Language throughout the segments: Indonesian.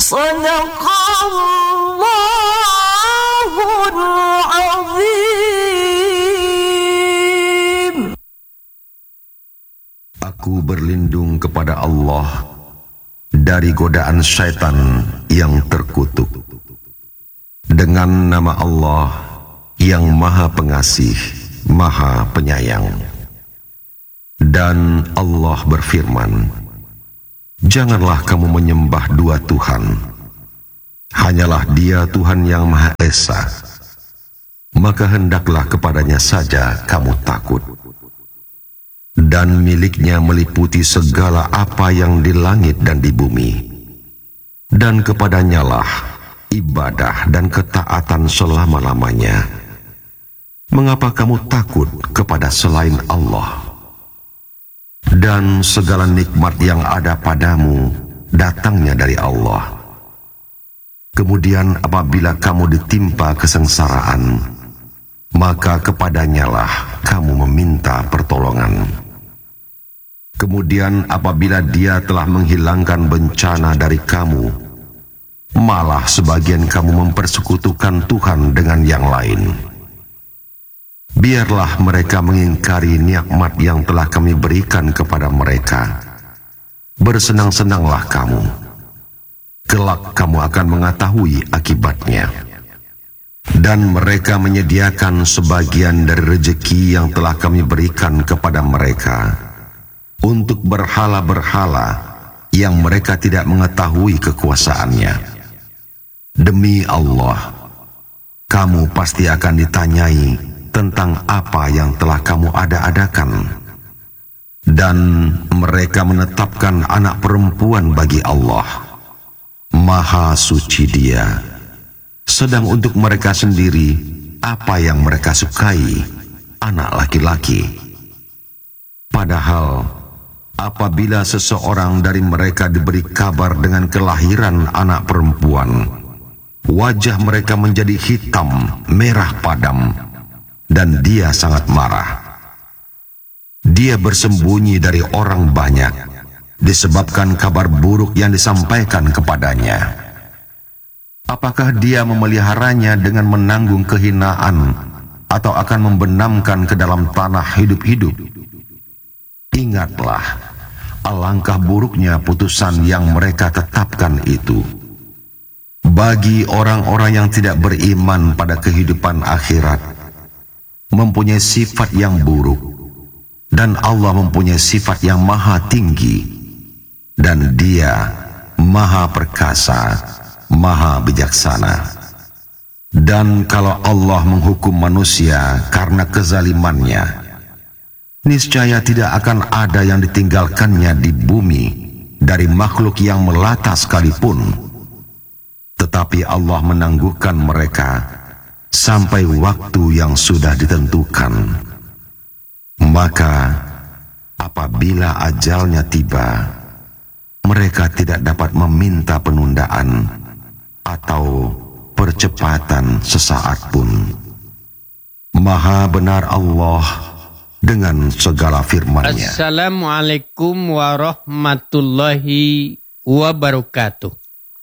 Sadaqallahul azim. Aku berlindung kepada Allah dari godaan syaitan yang terkutuk. Dengan nama Allah yang Maha Pengasih, Maha Penyayang. Dan Allah berfirman, janganlah kamu menyembah dua Tuhan. Hanyalah Dia Tuhan yang Maha Esa. Maka hendaklah kepadanya saja kamu takut. Dan miliknya meliputi segala apa yang di langit dan di bumi. Dan kepadanyalah ibadah dan ketaatan selama-lamanya. Mengapa kamu takut kepada selain Allah? Dan segala nikmat yang ada padamu datangnya dari Allah. Kemudian apabila kamu ditimpa kesengsaraan, maka kepadanyalah kamu meminta pertolongan. Kemudian apabila Dia telah menghilangkan bencana dari kamu, malah sebagian kamu mempersekutukan Tuhan dengan yang lain. Biarlah mereka mengingkari nikmat yang telah kami berikan kepada mereka. Bersenang-senanglah kamu. Kelak kamu akan mengetahui akibatnya. Dan mereka menyediakan sebagian dari rezeki yang telah kami berikan kepada mereka untuk berhala-berhala yang mereka tidak mengetahui kekuasaannya. Demi Allah, kamu pasti akan ditanyai tentang apa yang telah kamu ada-adakan. Dan mereka menetapkan anak perempuan bagi Allah. Maha suci Dia. Sedang untuk mereka sendiri, apa yang mereka sukai, anak laki-laki. Padahal, apabila seseorang dari mereka diberi kabar dengan kelahiran anak perempuan, wajah mereka menjadi hitam, merah padam, dan dia sangat marah. Dia bersembunyi dari orang banyak, disebabkan kabar buruk yang disampaikan kepadanya. Apakah dia memeliharanya dengan menanggung kehinaan, atau akan membenamkan ke dalam tanah hidup-hidup? Ingatlah, alangkah buruknya putusan yang mereka tetapkan itu. Bagi orang-orang yang tidak beriman pada kehidupan akhirat, mempunyai sifat yang buruk, dan Allah mempunyai sifat yang maha tinggi, dan Dia maha perkasa, maha bijaksana. Dan kalau Allah menghukum manusia karena kezalimannya, niscaya tidak akan ada yang ditinggalkannya di bumi dari makhluk yang melata sekalipun. Tetapi Allah menangguhkan mereka sampai waktu yang sudah ditentukan. Maka apabila ajalnya tiba, mereka tidak dapat meminta penundaan atau percepatan sesaat pun. Maha benar Allah dengan segala firman-Nya. Assalamualaikum warahmatullahi wabarakatuh.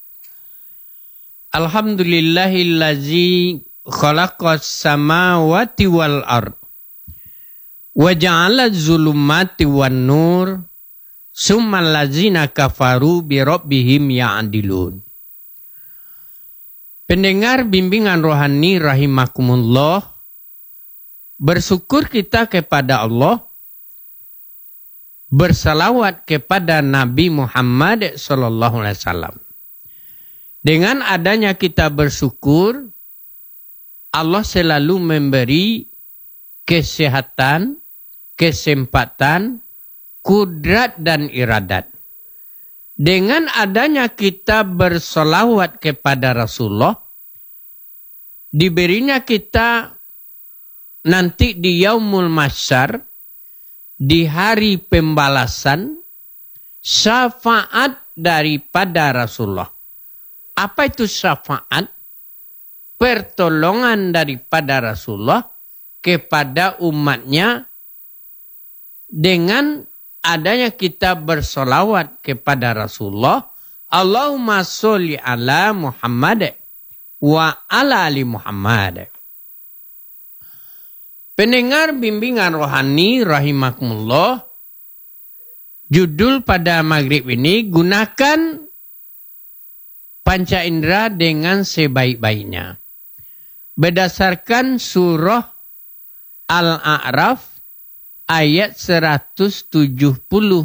Alhamdulillahillazi khalaqas samawati wal ard wa ja'ala zulumati wan nur summal ladzina kafaru bi rabbihim ya'dilun. Pendengar bimbingan rohani rahimakumullah, bersyukur kita kepada Allah, bersalawat kepada Nabi Muhammad sallallahu alaihi wasallam. Dengan adanya kita bersyukur, Allah selalu memberi kesehatan, kesempatan, kudrat dan iradat. Dengan adanya kita bersolawat kepada Rasulullah, diberinya kita nanti di Yaumul Mahsyar, di hari pembalasan, syafaat daripada Rasulullah. Apa itu syafaat? Pertolongan daripada Rasulullah kepada umatnya dengan adanya kita bersolawat kepada Rasulullah. Allahumma sholli ala Muhammad wa ala ali Muhammad. Pendengar bimbingan rohani rahimakumullah, judul pada maghrib ini, gunakan panca indera dengan sebaik-baiknya. Berdasarkan surah Al-A'raf ayat 179.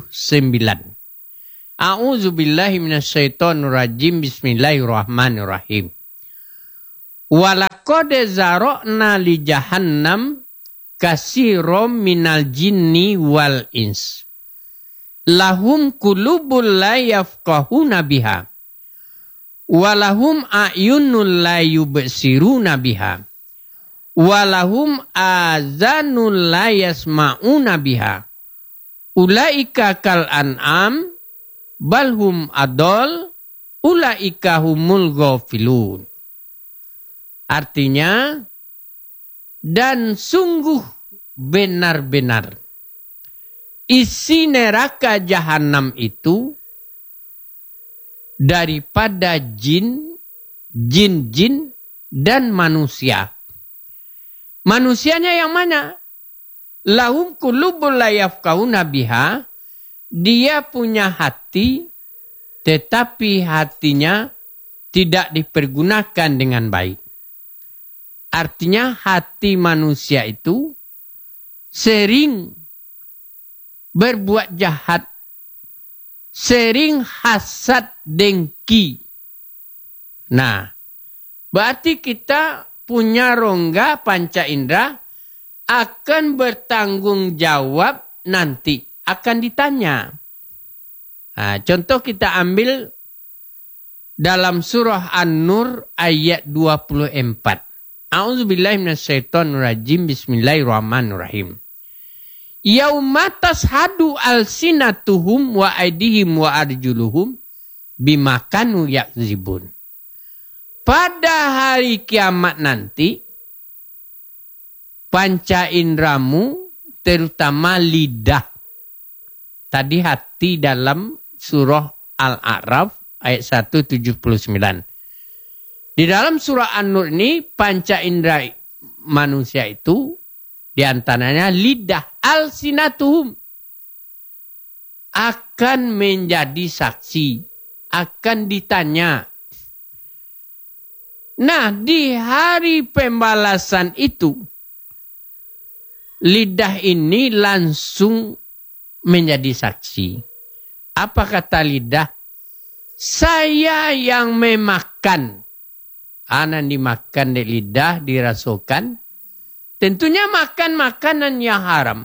A'udzubillahi minasyaitonirrajim. Bismillahirrahmanirrahim. Walaqad zara'na li jahannam katsiran minal jinni wal ins. Lahum qulubun la yafqahuna biha. Walahum a'yunun la yubsiruna biha. Walahum azanun la yasma'una biha. Ulaika kal an'am balhum adol, ulaika humul ghafilun. Artinya, dan sungguh benar-benar isi neraka jahanam itu daripada jin dan manusia. Manusianya yang mana? Lahum qulubun la yafqahuna biha. Dia punya hati, tetapi hatinya tidak dipergunakan dengan baik. Artinya hati manusia itu sering berbuat jahat, sering hasad dengki. Nah, berarti kita punya rongga panca indera akan bertanggung jawab nanti. Akan ditanya. Nah, contoh kita ambil dalam surah An-Nur ayat 24. A'udzubillahi minasyaitonirrajim. Bismillahirrahmanirrahim. Yauma tashhadu alsinatuhum wa aydihim wa arjuluhum bima kanu yakzibun. Pada hari kiamat nanti, panca indramu terutama lidah. Tadi hati dalam surah Al-A'raf ayat 179. Di dalam surah An-Nur ini panca indera manusia itu diantaranya lidah, alsinatuhum, akan menjadi saksi, akan ditanya. Nah, di hari pembalasan itu lidah ini langsung menjadi saksi. Apa kata lidah? Saya yang memakan. Anak dimakan di lidah, dirasukan. Tentunya makan makanan yang haram.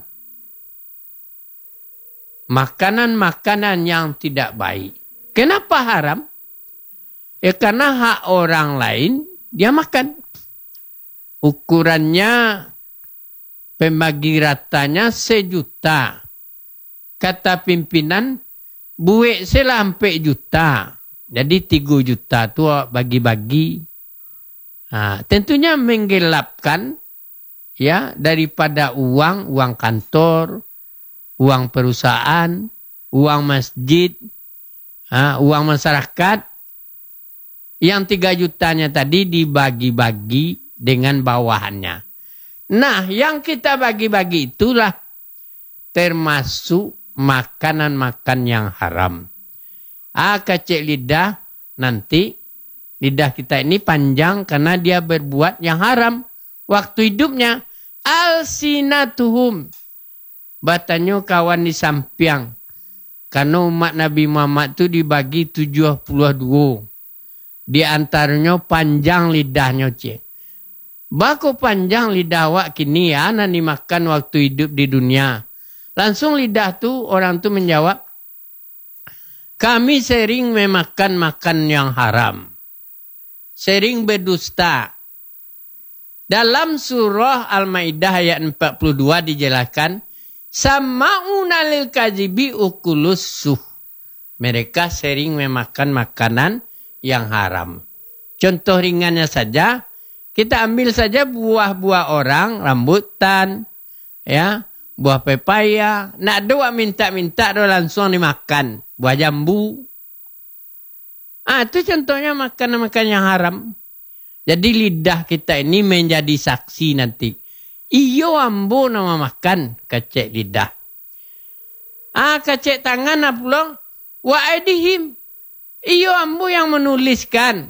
Makanan-makanan yang tidak baik. Kenapa haram? Ya karena hak orang lain dia makan. Ukurannya, pembagi ratanya 1 juta. Kata pimpinan, buik selampe juta. Jadi 3 juta tu bagi-bagi. Nah, tentunya menggelapkan ya daripada uang kantor, uang perusahaan, uang masjid, uang masyarakat. Yang 3 jutanya tadi dibagi-bagi dengan bawahannya. Nah, yang kita bagi-bagi itulah termasuk makanan-makan yang haram. Kecil lidah, nanti lidah kita ini panjang karena dia berbuat yang haram. Waktu hidupnya, alsinatuhum. Batanya kawan di sampiang. Karena umat Nabi Muhammad itu dibagi 72. Di antaranya panjang lidahnya, cik. Bako panjang lidah awak kini ya, nanti makan waktu hidup di dunia. Langsung lidah tu orang tu menjawab, kami sering memakan makan yang haram. Sering berdusta. Dalam surah Al-Maidah ayat 42 dijelaskan, sama'una lil kadzibi ukulus suh. Mereka sering memakan makanan yang haram. Contoh ringannya saja, kita ambil saja buah-buah orang, rambutan, ya, buah pepaya. Nak doa minta-minta doa langsung dimakan. Buah jambu. Itu contohnya makanan-makanan yang haram. Jadi lidah kita ini menjadi saksi nanti. Iyo ambo nama makan kecek lidah. Kecek tangan pula wa aidihim. Iyo ambo yang menuliskan.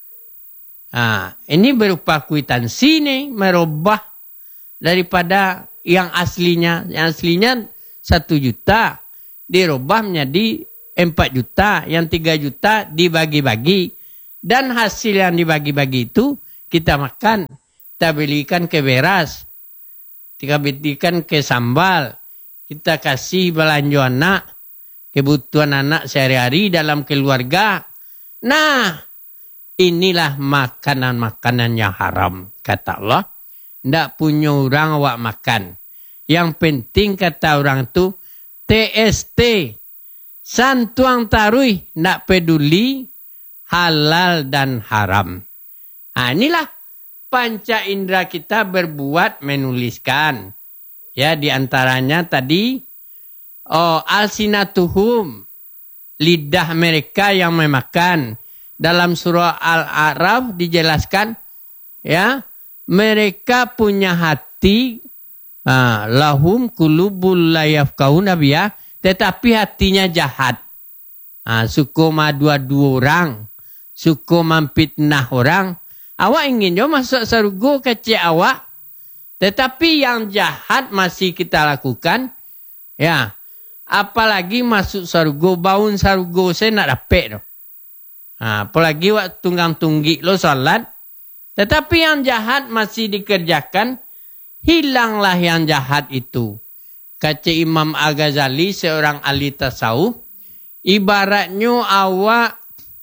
Ini berupa kwitansi nih, merubah daripada yang aslinya. Yang aslinya 1 juta dirubah menjadi 4 juta, yang 3 juta dibagi-bagi. Dan hasil yang dibagi-bagi itu kita makan. Kita belikan ke beras. Kita belikan ke sambal. Kita kasih belanja anak. Kebutuhan anak sehari-hari dalam keluarga. Nah, inilah makanan-makanan yang haram. Kata Allah. Tidak punya orang awak makan. Yang penting kata orang itu. TST. Santuang tarui, nak peduli halal dan haram. Inilah panca indera kita berbuat menuliskan. Ya, di antaranya tadi alsinatuhum, lidah mereka yang memakan. Dalam surah Al-A'raf dijelaskan, ya, mereka punya hati lahum qulubul la yafqahuna biha, tetapi hatinya jahat. Suka madu-adu orang. Suka memfitnah orang. Awak ingin jo masuk surga kecil awak. Tetapi yang jahat masih kita lakukan. Ya. Apalagi masuk surga. Baun surga saya nak dapat tu. Apalagi waktu tunggang-tunggik lo salat. Tetapi yang jahat masih dikerjakan. Hilanglah yang jahat itu. Kata Imam Al-Ghazali, seorang ahli tasawuf, ibaratnya awak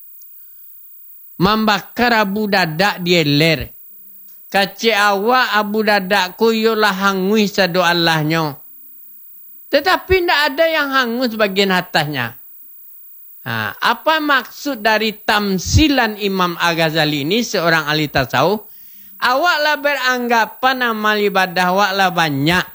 membakar abu dadak di ler. Kata awak abu dadak ku yolah hangui sado Allahnya. Tetapi tidak ada yang hangus bagian atasnya. Apa maksud dari tamsilan Imam Al-Ghazali ini, seorang ahli tasawuf? Awaklah beranggapan amal ibadah awaklah banyak.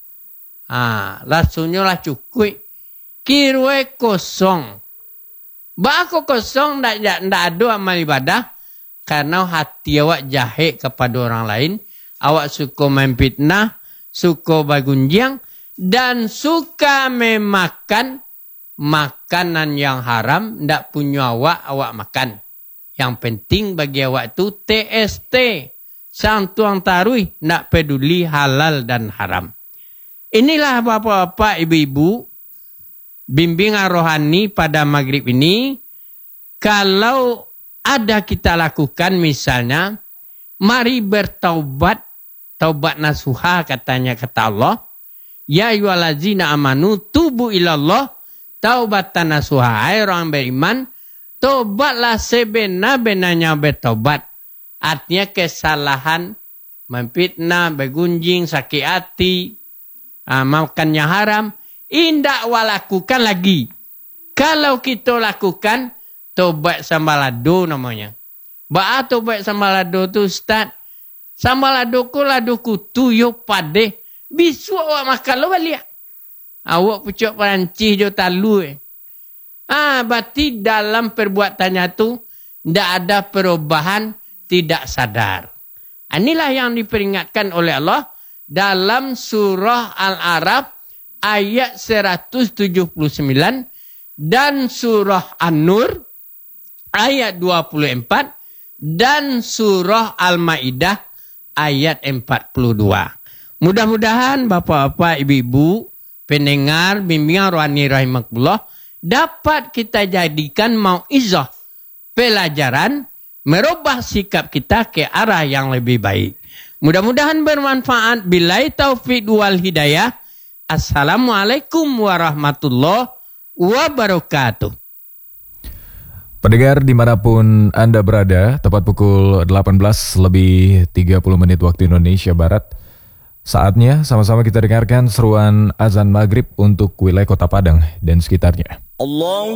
Rasanya lah cukup. Kirwe kosong. Bako kosong tidak ada amal ibadah. Karena hati awak jahat kepada orang lain. Awak suka memfitnah. Suka bagunjang. Dan suka memakan makanan yang haram. Tidak punya awak makan. Yang penting bagi awak itu TST. Santuang tarui. Tidak peduli halal dan haram. Inilah bapak-bapak, ibu-ibu, bimbingan rohani pada maghrib ini. Kalau ada kita lakukan misalnya, mari bertaubat, taubat nasuha katanya kata Allah. Ya ayyuhallazina amanu tubu ilallah taubatan nasuha. Hai orang beriman, taubatlah sebenar-benarnya bertaubat. Artinya kesalahan, memfitnah, bergunjing, sakit hati, makannya haram, indak lakukan lagi. Kalau kita lakukan, tobat sambalado namanya. Ba'a tobat sambalado tu Ustaz. Sambalado ku lado kutu yo pade. Bisu awak makan lo balik. Awak pucuk Perancis jo talu. Berarti dalam perbuatannya tu, tidak ada perubahan, tidak sadar. Inilah yang diperingatkan oleh Allah. Dalam surah Al-A'raf ayat 179 dan surah An-Nur ayat 24 dan surah Al-Maidah ayat 42. Mudah-mudahan bapak-bapak, ibu-ibu, pendengar bimbingan rohani rahimakumullah dapat kita jadikan mau'izah, pelajaran merubah sikap kita ke arah yang lebih baik. Mudah-mudahan bermanfaat. Billahi taufiq wal hidayah. Assalamualaikum warahmatullahi wabarakatuh. Pendengar dimanapun Anda berada, tepat pukul 18:30 waktu Indonesia Barat. Saatnya sama-sama kita dengarkan seruan azan maghrib untuk wilayah Kota Padang dan sekitarnya. Allah.